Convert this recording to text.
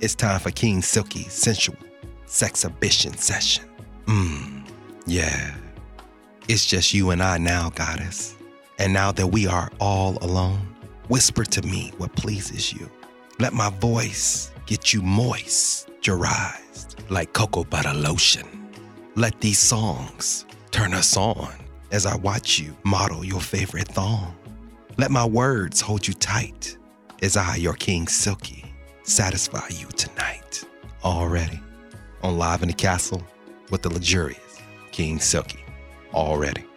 It's time for King Silky's sensual sexhibition session. Yeah. It's just you and I now, goddess. And now that we are all alone, whisper to me what pleases you. Let my voice get you moisturized like cocoa butter lotion. Let these songs turn us on as I watch you model your favorite thong. Let my words hold you tight as I, your King Silky, satisfy you tonight. Already on Live in the Castle with the luxurious King Silky. Already.